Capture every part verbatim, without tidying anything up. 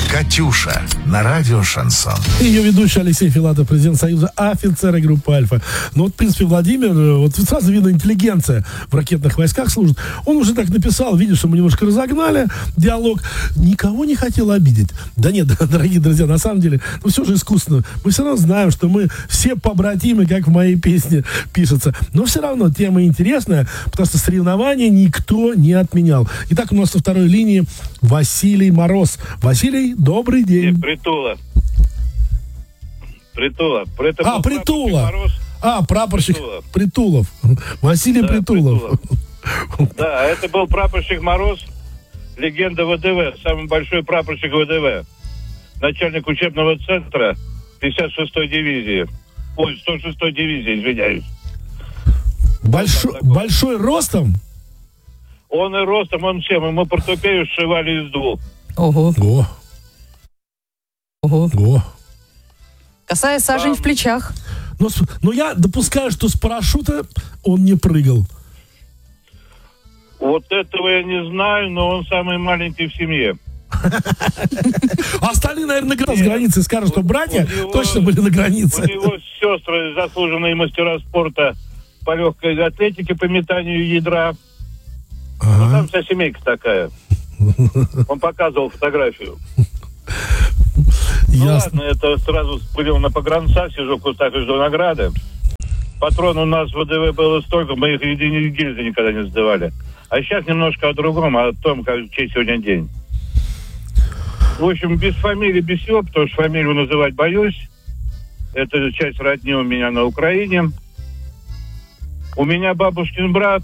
«Катюша» на радио «Шансон». Ее ведущий Алексей Филатов, президент Союза офицеры группы «Альфа». Ну вот, в принципе, Владимир, вот сразу видно, интеллигенция в ракетных войсках служит. Он уже так написал, видишь, что мы немножко разогнали диалог. Никого не хотел обидеть. Да нет, дорогие друзья, на самом деле, ну все же искусственно. Мы все равно знаем, что мы все побратимы, как в моей песне пишется. Но все равно тема интересная, потому что соревнования никто не отменял. Итак, у нас на второй линии Василий Мороз. Василий, добрый день. Нет, Притула. Притула. Это а, Притула. А, прапорщик Притула. Притулов. Василий да, Притулов. Притулов. Да, это был прапорщик Мороз, легенда ВДВ, самый большой прапорщик ВДВ. Начальник учебного центра пятьдесят шестой дивизии. Ой, сто шестой дивизии, извиняюсь. Большой, большой ростом? Он и ростом, он всем. Ему портупею сшивали из двух. Ого. О. Ого. О. Касая сажень а. в плечах. Но, но я допускаю, что с парашюта он не прыгал. Вот этого я не знаю, но он самый маленький в семье. А остальные, наверное, с границы скажут, что братья точно были на границе. У него сестры заслуженные мастера спорта по легкой атлетике, по метанию ядра. Ага. Ну, там вся семейка такая. Он показывал фотографию. Ну ладно, это сразу пылил на погранца, сижу в кустах и жду награды. Патрон у нас в ВДВ было столько, мы их единицы гильзы никогда не сдавали. А сейчас немножко о другом, о том, как, чей сегодня день. В общем, без фамилии, без всего, потому что фамилию называть боюсь. Это часть родни у меня на Украине. У меня бабушкин брат,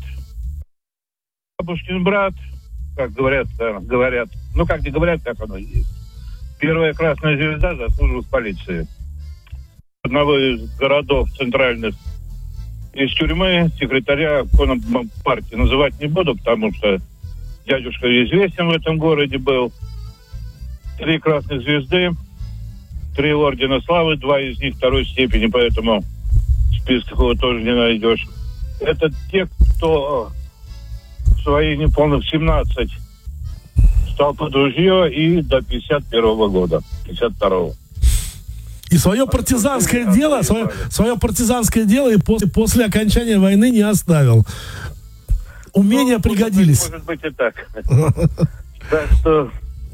бабушкин брат, как говорят, да, говорят, ну как не говорят, как оно есть. Первая красная звезда заслужила в полиции. Одного из городов центральных из тюрьмы секретаря партии называть не буду, потому что дядюшка известен в этом городе был. Три красных звезды, три ордена славы, два из них второй степени, поэтому в списках его тоже не найдешь. Это те, кто в свои неполных семнадцать стал под ружье и до пятьдесят первого года, пятьдесят второго. И свое партизанское дело, свое, свое партизанское дело и после, после окончания войны не оставил. Умения ну, пригодились. Может быть и так. Так что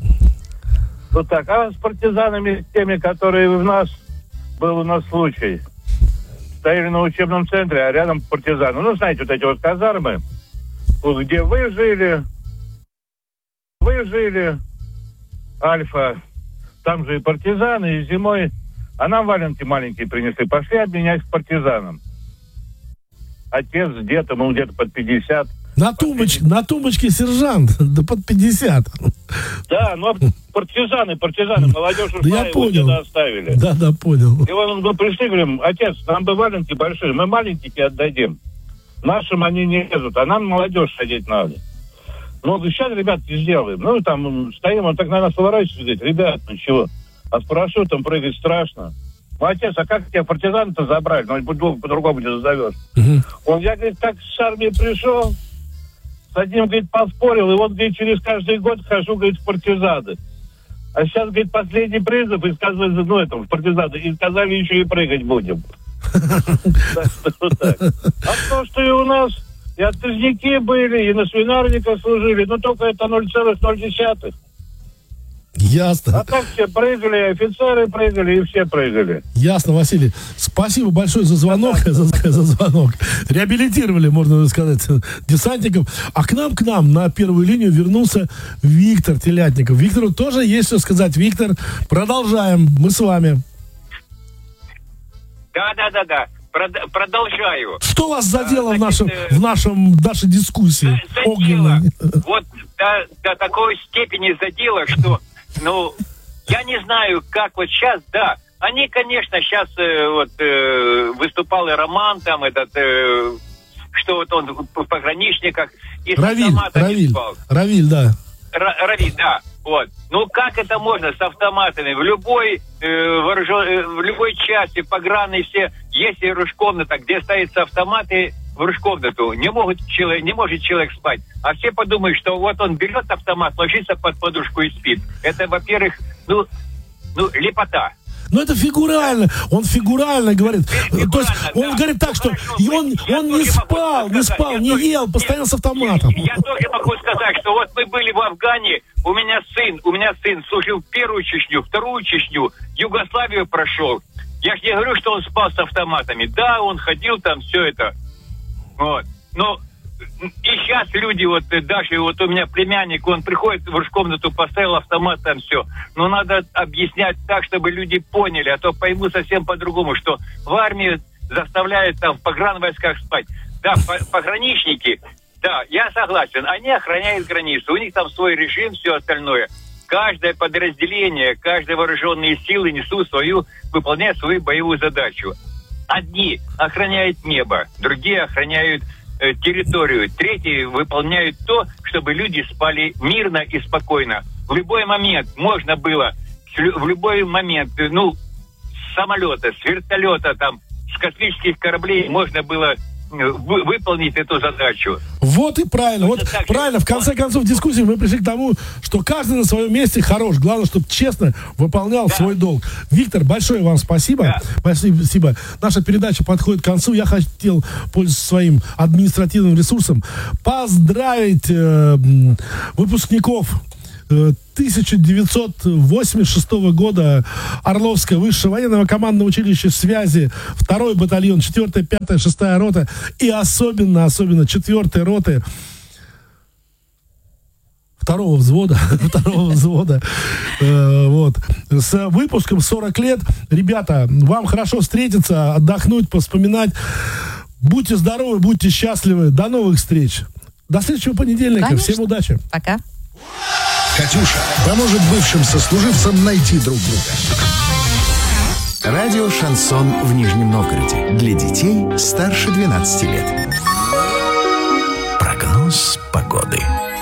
вот так. А с партизанами, теми, которые у нас, был у нас случай. Стояли на учебном центре, а рядом партизаны. Ну, знаете, вот эти вот казармы, где вы жили, вы жили, Альфа, там же и партизаны, и зимой. А нам валенки маленькие принесли. Пошли обменять к партизанам. Отец, дед, ему где-то под пятьдесят. На, тумоч, на тумбочке сержант, да под пятьдесят. Да, но партизаны, партизаны, молодежь ушла, да я понял. Его оставили. Да, да, понял. И вот мы пришли, говорим, отец, нам бы валенки большие, мы маленькие тебе отдадим. Нашим они не лезут, а нам молодежь ходить надо. Ну, сейчас, ребятки, сделаем. Ну, там стоим, он так на нас поворачивается, говорит, ребят, ну чего, а с парашютом прыгать страшно. Ну, отец, а как тебя партизаны-то забрали? Ну, по-другому не назовешь. Угу. Он, я, говорит, так с армии пришел, с одним, говорит, поспорил, и вот, говорит, через каждый год хожу, говорит, в партизаны. А сейчас, говорит, последний призыв, и сказали, ну, это, в партизаны, и сказали, еще и прыгать будем. А то, что и у нас и оттяжники были, и на свинарниках служили, но только это ноль целых ноль десятых. Ясно. А так все прыгали, офицеры прыгали, и все прыгали. Ясно, Василий. Спасибо большое за звонок. За, за звонок. Реабилитировали, можно сказать, десантников. А к нам, к нам на первую линию вернулся Виктор Телятников. Виктору тоже есть что сказать. Виктор, продолжаем. Мы с вами. Да, да, да, да. Прод- продолжаю. Что вас задело а, в нашем, значит, в нашем, в нашей дискуссии? Задело. Вот до, до такой степени задело, что, ну, я не знаю, как вот сейчас, да. Они, конечно, сейчас э, вот э, выступал и Роман там, этот, э, что вот он в пограничниках. И Равиль, Равиль, Равиль, да. Р- Равиль, да. Вот. Ну как это можно с автоматами? В любой, э, вооружен, э, в любой части погранной все есть ружкомната, где ставятся автоматы в ружкомнату. Не могут человек, не может человек спать. А все подумают, что вот он берет автомат, ложится под подушку и спит. Это, во-первых, ну, ну, лепота. Но это фигурально, он фигурально говорит. Фигурально, То есть он да. говорит так, что Хорошо, и он, я он тоже не спал, могу не сказать, спал, я не тоже- ел, постоянно с автоматом. Я, я тоже могу сказать, что вот мы были в Афгане, у меня сын, у меня сын служил в первую Чечню, вторую Чечню, Югославию прошел. Я же не говорю, что он спал с автоматами. Да, он ходил там, все это. Вот. Но и сейчас люди, вот даже вот у меня племянник, он приходит в комнату, поставил автомат, там все. Но надо объяснять так, чтобы люди поняли, а то пойму совсем по-другому, что в армии заставляют там в погранвойсках спать. Да, пограничники, да, я согласен, они охраняют границу, у них там свой режим, все остальное. Каждое подразделение, каждые вооруженные силы несут свою, выполняют свою боевую задачу. Одни охраняют небо, другие охраняют э, территорию, третьи выполняют то, чтобы люди спали мирно и спокойно. В любой момент можно было, в любой момент, ну, с самолета, с вертолета, там, с космических кораблей можно было вы, выполнить эту задачу. Вот и правильно, вот так, правильно. В конце концов дискуссии мы пришли к тому, что каждый на своем месте хорош. Главное, чтобы честно выполнял Да. свой долг. Виктор, большое вам спасибо. Да. Спасибо. Наша передача подходит к концу. Я хотел, пользуясь своим административным ресурсом, поздравить э, выпускников тысяча девятьсот восемьдесят шестого года Орловское высшее военное командное училище связи, второй батальон, четвёртая, пятая, шестая рота и особенно, особенно четвёртая роты второго взвода, второго взвода, э, вот, с выпуском сорок лет. Ребята, вам хорошо встретиться, отдохнуть, поспоминать. Будьте здоровы, будьте счастливы. До новых встреч. До следующего понедельника. Конечно. Всем удачи. Пока. Катюша поможет бывшим сослуживцам найти друг друга. Радио «Шансон» в Нижнем Новгороде. Для детей старше двенадцати лет. Прогноз погоды.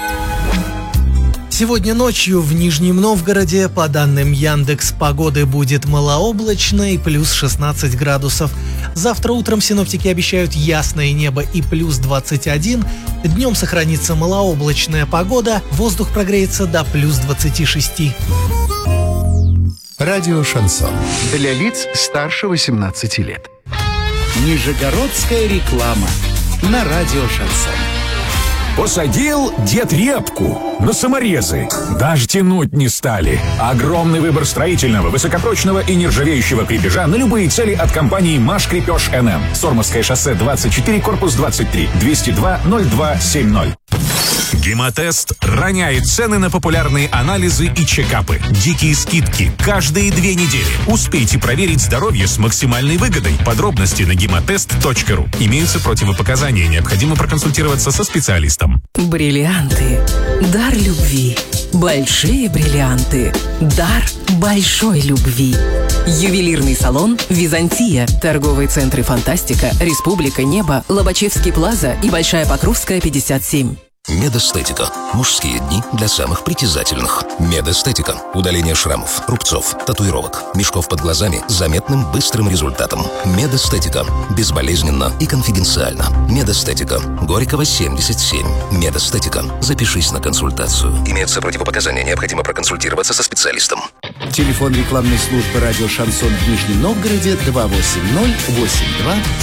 Сегодня ночью в Нижнем Новгороде, по данным Яндекс.Погоды, будет малооблачно и плюс шестнадцать градусов. Завтра утром синоптики обещают ясное небо и плюс двадцать один. Днем сохранится малооблачная погода, воздух прогреется до плюс двадцати шести. Радио «Шансон». Для лиц старше восемнадцати лет. Нижегородская реклама на радио «Шансон». Посадил дед репку на саморезы. Даже тянуть не стали. Огромный выбор строительного, высокопрочного и нержавеющего крепежа на любые цели от компании «Маш Крепеж эн эм». Сормовское шоссе двадцать четыре, корпус двадцать три, двести два ноль два семьдесят. Гемотест роняет цены на популярные анализы и чекапы. Дикие скидки каждые две недели. Успейте проверить здоровье с максимальной выгодой. Подробности на гемотест точка ру. Имеются противопоказания. Необходимо проконсультироваться со специалистом. Бриллианты. Дар любви. Большие бриллианты. Дар большой любви. Ювелирный салон «Византия». Торговые центры «Фантастика», «Республика», «Небо», «Лобачевский плаза» и «Большая Покровская», пятьдесят семь. Медэстетика. Мужские дни для самых притязательных. Медэстетика. Удаление шрамов, рубцов, татуировок, мешков под глазами с заметным быстрым результатом. Медэстетика. Безболезненно и конфиденциально. Медэстетика. Горького, семьдесят семь. Медэстетика. Запишись на консультацию. Имеются противопоказания. Необходимо проконсультироваться со специалистом. Телефон рекламной службы радио «Шансон» в Нижнем Новгороде два восемь ноль восемь два